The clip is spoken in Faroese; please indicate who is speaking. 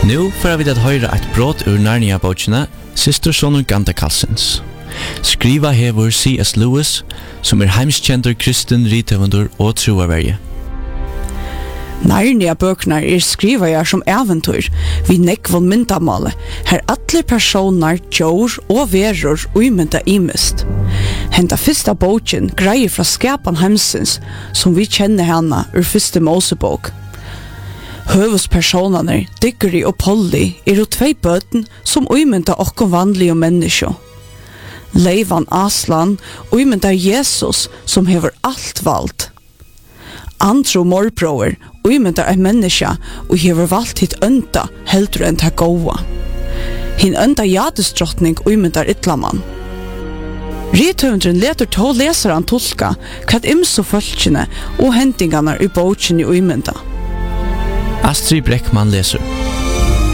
Speaker 1: Nu får vi att höra ett brott ur Narnia-bøkene Systersonur Gandakalsins. Skriva hever C.S. Lewis, som heimskjentur kristen rithøvundur og troaverje.
Speaker 2: Narnia-bøkene skriva som eventyr, vi nekvon myndamale, her alle personer, djur og verur uimynda imist. Henta fyrsta boken greier fra skapan heimsins, som vi kjenner henne ur fyrste Mosebok. Høvespersonene, Diggory og Polly, jo 2 bøten som uimynda okkom vanlige mennesker. Leivan Aslan uimynda Jesus, som hever alt vald. Andro morbror uimynda ein menneske og hever valgt hit ønda heldur enn ta goa. Hin ønda jadesdrottning uimyndar ytlaman. Rithøvundren leter to lesaran tolka kvad ymsu fölkjene og hendingarna i bókjene uimynda.
Speaker 1: Astrid Breckman leser.